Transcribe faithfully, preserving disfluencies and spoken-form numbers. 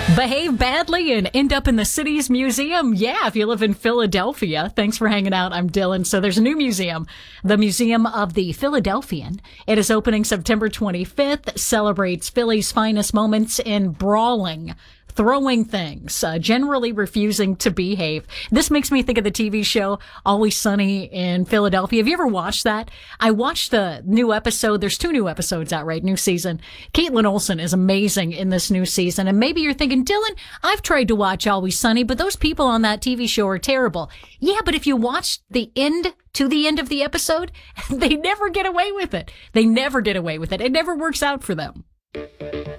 Behave badly and end up in the city's museum? Yeah, if you live in Philadelphia. Thanks for hanging out. I'm Dylan. So there's a new museum, the Museum of the Philadelphian. It is opening September twenty-fifth, celebrates Philly's finest moments in brawling, throwing things, uh, generally refusing to behave. This makes me think of the T V show Always Sunny in Philadelphia. Have you ever watched that? I watched the new episode. There's two new episodes out, right? New season. Caitlin Olsen is amazing in this new season. And maybe you're thinking, Dylan, I've tried to watch Always Sunny, but those people on that T V show are terrible. Yeah, but if you watch the end to the end of the episode, they never get away with it. They never get away with it. It never works out for them.